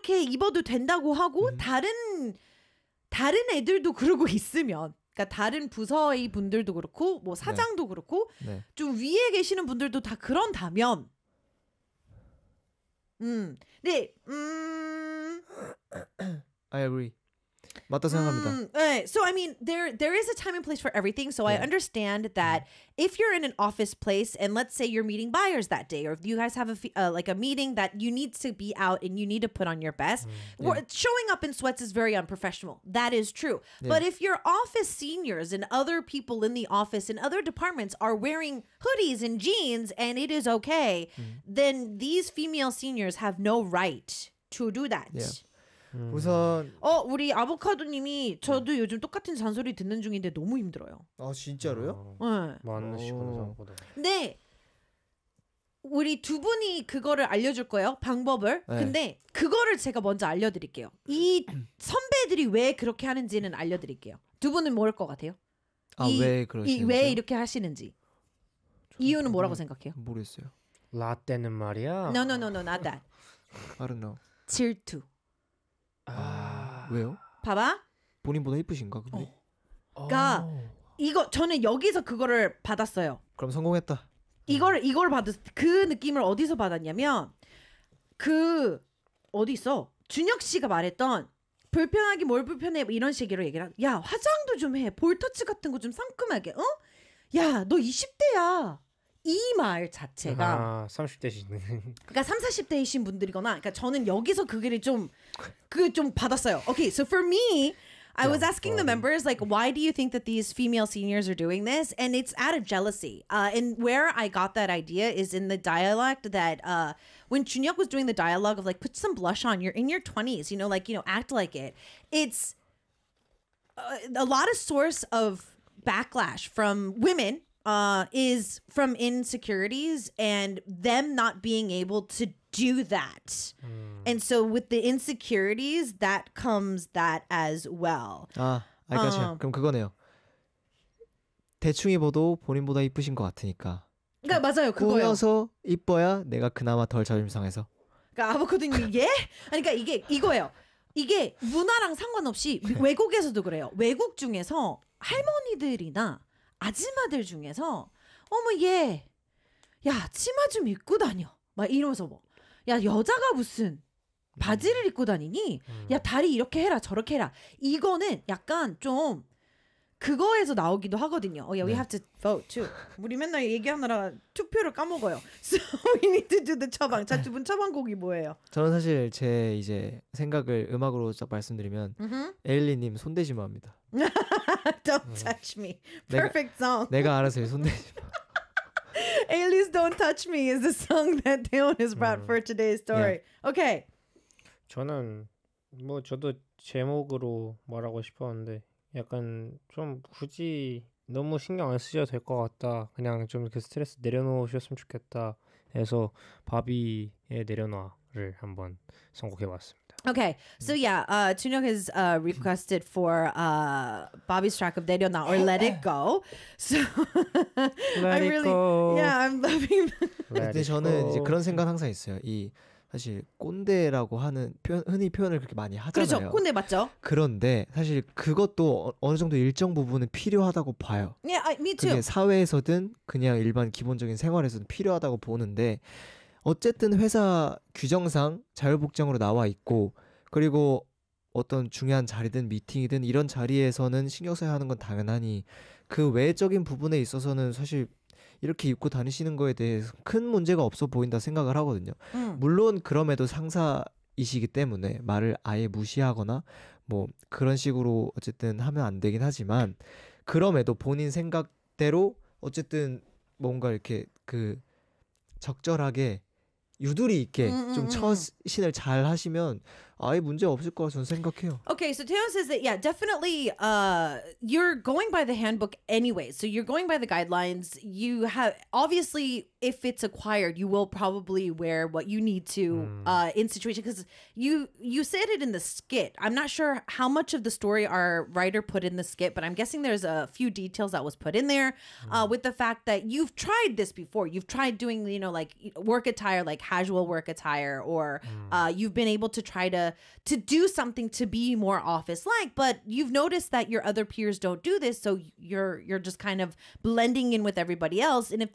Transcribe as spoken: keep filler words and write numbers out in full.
그렇게 입어도 된다고 하고 음. 다른 다른 애들도 그러고 있으면 그러니까 다른 부서의 분들도 그렇고 뭐 사장도 네. 그렇고 네. 좀 위에 계시는 분들도 다 그런다면 음. 네. 음 I agree. 맞다 생각합니다. Mm, uh, so I mean, there there is a time and place for everything. So yeah. I understand that mm. if you're in an office place and let's say you're meeting buyers that day, or if you guys have a uh, like a meeting that you need to be out and you need to put on your best, mm. yeah. showing up in sweats is very unprofessional. That is true. Yeah. But if your office seniors and other people in the office and other departments are wearing hoodies and jeans and it is okay, mm. then these female seniors have no right to do that. Yeah. 음. 우선 어 우리 아보카도님이 저도 네. 요즘 똑같은 잔소리 듣는 중인데 너무 힘들어요. 아 진짜로요? 네. 많으시구나 생각보다. 네. 우리 두 분이 그거를 알려줄 거예요. 방법을. 네. 근데 그거를 제가 먼저 알려드릴게요. 이 선배들이 왜 그렇게 하는지는 알려드릴게요. 두 분은 모를 것 같아요? 아 왜 그러시는지? 왜 이렇게 하시는지. 이유는 뭐라고 생각해요? 모르겠어요. 라떼는 말이야? No, no, no, no, not that. I don't know. 질투. 아 왜요? 봐봐. 본인보다 이쁘신가 근데? 어. 그러니까 이거 저는 여기서 그거를 받았어요. 그럼 성공했다. 이걸 이걸 받았 그 느낌을 어디서 받았냐면 그 어디 있어? 준혁 씨가 말했던 불편하게 뭘 불편해 이런 식으로 얘기를 야 화장도 좀 해 볼터치 같은 거 좀 상큼하게 어? 야 너 이십 대야. 이 말 자체가 아, 삼십 대시는 그러니까 삼사십 대이신 분들이거나 그러니까 저는 여기서 그게 좀 그 좀 받았어요. Okay, so for me, I was asking the members like, why do you think that these female seniors are doing this? And it's out of jealousy. Uh, and where I got that idea is in the dialect that uh, when Junhyuk was doing the dialogue of like, put some blush on. You're in your twenties, you know, like you know, act like it. It's uh, a lot of source of backlash from women. Uh, is from insecurities and them not being able to do that. Mm. And so with the insecurities, that comes that as well. 아, 알겠어요. 어. 그럼 그거네요. 대충 입어도 본인보다 이쁘신 것 같으니까. 그러니까 맞아요. 그거요. 꾸며서 이뻐야 내가 그나마 덜 자존심 상해서. 그러니까 아보카도님 예? 그러니까 이게 이거예요. 이게 문화랑 상관없이 외국에서도 그래요. 외국 중에서 할머니들이나 아줌마들 중에서 어머 얘 야 치마 좀 입고 다녀 막 이러면서 뭐 야 여자가 무슨 바지를 입고 다니니 음. 야 다리 이렇게 해라 저렇게 해라 이거는 약간 좀 그거에서 나오기도 하거든요. Oh yeah, we have to vote too. 우리 맨날 얘기하느라 투표를 까먹어요. So we need to do the 처방. 자, 두 분 처방곡이 뭐예요? 저는 사실 제 이제 생각을 음악으로 딱 말씀드리면 mm-hmm. 에일리님 손대지 마입니다. Don't touch me. Perfect 내가, song. 내가 알아서 해 손대지 마. Ailey's Don't Touch Me is the song that Taeyeon has brought 음. for today's story. Yeah. Okay. 저는 뭐 저도 제목으로 말하고 싶었는데 약간 좀 굳이 너무 신경 안 쓰셔도 될 것 같다. 그냥 좀 그 스트레스 내려놓으셨으면 좋겠다 해서 바비의 내려놔를 한번 선곡해봤습니다. Okay, so yeah, uh, Junhyuk has uh, requested for uh, Bobby's track of 내려놔 or Let It Go. So Let I it really, go. yeah, I'm loving. 근데 저는 이제 그런 생각 항상 있어요. 이 사실 꼰대라고 하는 표현, 흔히 표현을 그렇게 많이 하잖아요. 그렇죠, 꼰대 맞죠? 그런데 사실 그것도 어느 정도 일정 부분은 필요하다고 봐요. Yeah, I, me too. 그게 사회에서든 그냥 일반 기본적인 생활에서든 필요하다고 보는데 어쨌든 회사 규정상 자율복장으로 나와 있고 그리고 어떤 중요한 자리든 미팅이든 이런 자리에서는 신경 써야 하는 건 당연하니 그 외적인 부분에 있어서는 사실 이렇게 입고 다니시는 거에 대해서 큰 문제가 없어 보인다 생각을 하거든요. 음. 물론 그럼에도 상사이시기 때문에 말을 아예 무시하거나 뭐 그런 식으로 어쨌든 하면 안 되긴 하지만 그럼에도 본인 생각대로 어쨌든 뭔가 이렇게 그 적절하게 유두리 있게 음, 음, 좀 처신을 잘 하시면 아예 문제 없을 거라 저는 생각해요. Okay, so Taeyeon says that yeah, definitely uh you're going by the handbook anyway. So you're going by the guidelines. You have obviously if it's acquired, you will probably wear what you need to mm. uh in situation because you you said it in the skit. I'm not sure how much of the story our writer put in the skit, but I'm guessing there's a few details that was put in there mm. uh with the fact that you've tried this before. You've tried doing, you know, like work attire like casual work attire or mm. uh you've been able to try to to to do something to be more office like, but you've noticed that your other peers don't do this, so you're you're just kind of blending in with everybody else. And if